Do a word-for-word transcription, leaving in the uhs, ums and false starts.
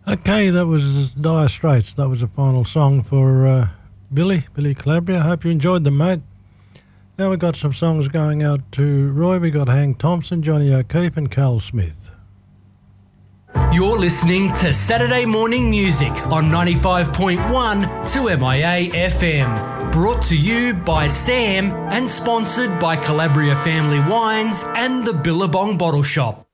Okay, that was Dire Straits. That was the final song for uh, Billy, Billy Calabria. Hope you enjoyed them, mate. Now we've got some songs going out to Roy. We've got Hank Thompson, Johnny O'Keefe and Carl Smith. You're listening to Saturday Morning Music on ninety-five point one to M I A F M. Brought to you by Sam and sponsored by Calabria Family Wines and the Billabong Bottle Shop.